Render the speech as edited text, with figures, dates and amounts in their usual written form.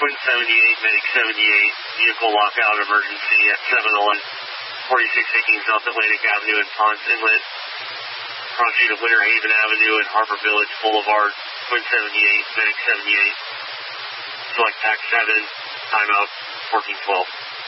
Quinn 78, Medic 78, vehicle lockout emergency at 711, 4618 South Atlantic Avenue and Ponce Inlet, crossing of Winter Haven Avenue and Harbor Village Boulevard, Quinn 78, Medic 78, select TAC 7, timeout 1412.